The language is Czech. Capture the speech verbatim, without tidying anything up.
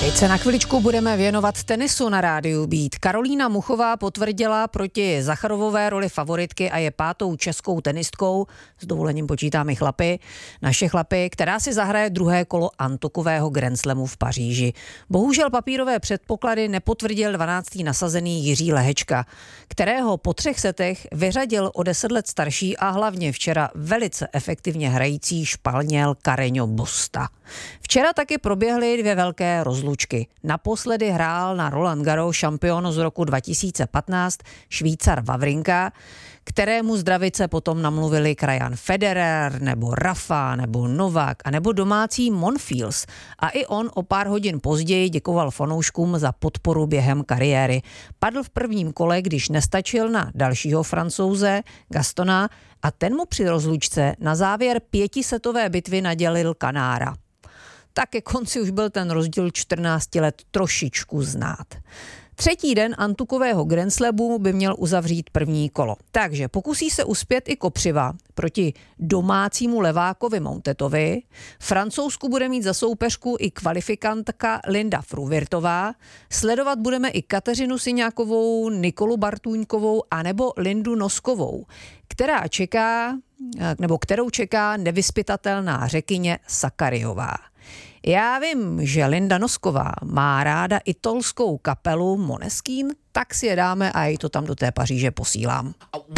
Teď se na chviličku budeme věnovat tenisu na rádiu Beat. Karolína Muchová potvrdila proti Zacharovové roli favoritky a je pátou českou tenistkou, s dovolením počítám i chlapy, naše chlapy, která si zahraje druhé kolo antukového Grand Slamu v Paříži. Bohužel papírové předpoklady nepotvrdil dvanáctý nasazený Jiří Lehečka, kterého po třech setech vyřadil o deset let starší a hlavně včera velice efektivně hrající Španěl Carreño Busta. Včera taky proběhly dvě velké rozlučky. Naposledy hrál na Roland Garros šampion z roku dva tisíce patnáct Švýcar Wawrinka, kterému zdravice potom namluvili krajan Federer, nebo Rafa, nebo Novák, a nebo domácí Monfils. A i on o pár hodin později děkoval fanouškům za podporu během kariéry. Padl v prvním kole, když nestačil na dalšího Francouze, Gastona, a ten mu při rozlučce na závěr pětisetové bitvy nadělil Kanára. Tak ke konci už byl ten rozdíl čtrnáct let trošičku znát. Třetí den antukového Grand Slamu by měl uzavřít první kolo. Takže pokusí se uspět i Kopřiva proti domácímu levákovi Montetovi. Francouzsku bude mít za soupeřku i kvalifikantka Linda Fruvirtová. Sledovat budeme i Kateřinu Syňákovou, Nikolu Bartůňkovou anebo Lindu Noskovou, která čeká, nebo kterou čeká nevyzpytatelná Řekyně Sakariová. Já vím, že Linda Nosková má ráda italskou kapelu Måneskin, tak si je dáme a ji to tam do té Paříže posílám.